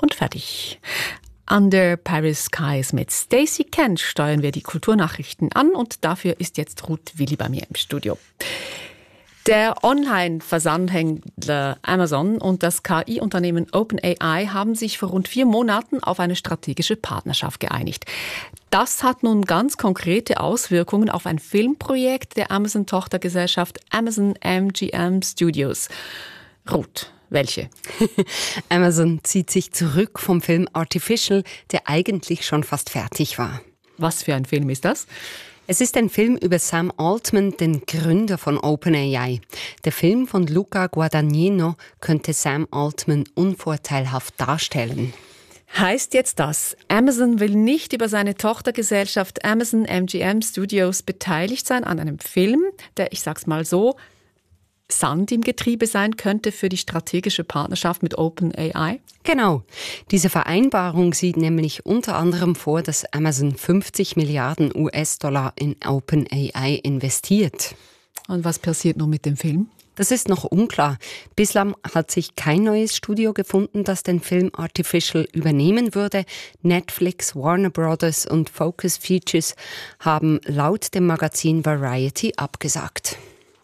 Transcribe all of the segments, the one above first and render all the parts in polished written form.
und fertig. Under Paris Skies mit Stacey Kent steuern wir die Kulturnachrichten an und dafür ist jetzt Ruth Willi bei mir im Studio. Der Online-Versandhändler Amazon und das KI-Unternehmen OpenAI haben sich vor rund 4 Monaten auf eine strategische Partnerschaft geeinigt. Das hat nun ganz konkrete Auswirkungen auf ein Filmprojekt der Amazon-Tochtergesellschaft Amazon MGM Studios. Ruth, welche? Amazon zieht sich zurück vom Film Artificial, der eigentlich schon fast fertig war. Was für ein Film ist das? Es ist ein Film über Sam Altman, den Gründer von OpenAI. Der Film von Luca Guadagnino könnte Sam Altman unvorteilhaft darstellen. Heißt jetzt das, Amazon will nicht über seine Tochtergesellschaft Amazon MGM Studios beteiligt sein an einem Film, der, ich sag's mal so, Sand im Getriebe sein könnte für die strategische Partnerschaft mit OpenAI? Genau. Diese Vereinbarung sieht nämlich unter anderem vor, dass Amazon 50 Milliarden US-Dollar in OpenAI investiert. Und was passiert nun mit dem Film? Das ist noch unklar. Bislang hat sich kein neues Studio gefunden, das den Film Artificial übernehmen würde. Netflix, Warner Brothers und Focus Features haben laut dem Magazin Variety abgesagt.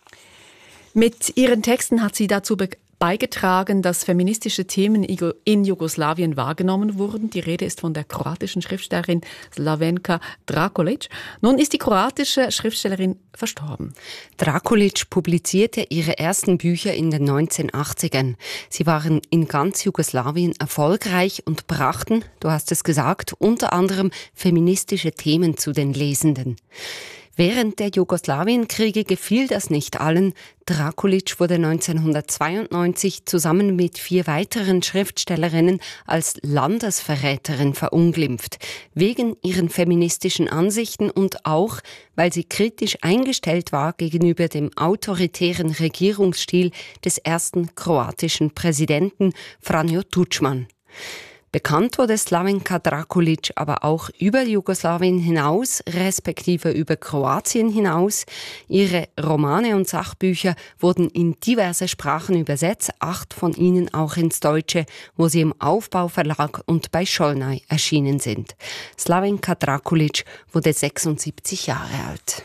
Mit ihren Texten hat sie dazu beigetragen, dass feministische Themen in Jugoslawien wahrgenommen wurden. Die Rede ist von der kroatischen Schriftstellerin Slavenka Drakulic. Nun ist die kroatische Schriftstellerin verstorben. Drakulic publizierte ihre ersten Bücher in den 1980ern. Sie waren in ganz Jugoslawien erfolgreich und brachten, du hast es gesagt, unter anderem feministische Themen zu den Lesenden. Während der Jugoslawienkriege gefiel das nicht allen. Drakulic wurde 1992 zusammen mit 4 weiteren Schriftstellerinnen als Landesverräterin verunglimpft. Wegen ihren feministischen Ansichten und auch, weil sie kritisch eingestellt war gegenüber dem autoritären Regierungsstil des ersten kroatischen Präsidenten Franjo Tuđman. Bekannt wurde Slavenka Drakulic aber auch über Jugoslawien hinaus, respektive über Kroatien hinaus. Ihre Romane und Sachbücher wurden in diverse Sprachen übersetzt, 8 von ihnen auch ins Deutsche, wo sie im Aufbau-Verlag und bei Schollnay erschienen sind. Slavenka Drakulic wurde 76 Jahre alt.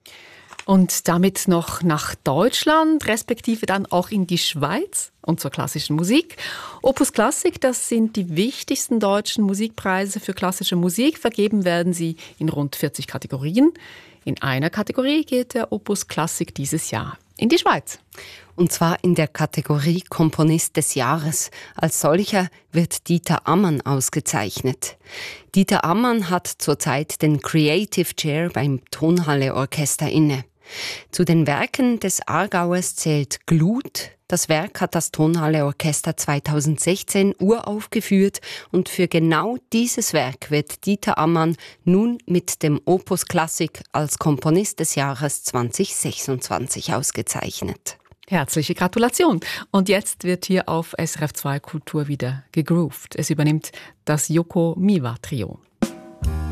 Und damit noch nach Deutschland, respektive dann auch in die Schweiz und zur klassischen Musik. Opus Klassik, das sind die wichtigsten deutschen Musikpreise für klassische Musik. Vergeben werden sie in rund 40 Kategorien. In einer Kategorie geht der Opus Klassik dieses Jahr in die Schweiz. Und zwar in der Kategorie Komponist des Jahres. Als solcher wird Dieter Ammann ausgezeichnet. Dieter Ammann hat zurzeit den Creative Chair beim Tonhalle Orchester inne. Zu den Werken des Aargauers zählt Glut. Das Werk hat das Tonhalle Orchester 2016 uraufgeführt und für genau dieses Werk wird Dieter Ammann nun mit dem Opus Klassik als Komponist des Jahres 2026 ausgezeichnet. Herzliche Gratulation. Und jetzt wird hier auf SRF 2 Kultur wieder gegroovt. Es übernimmt das Yoko Miwa Trio.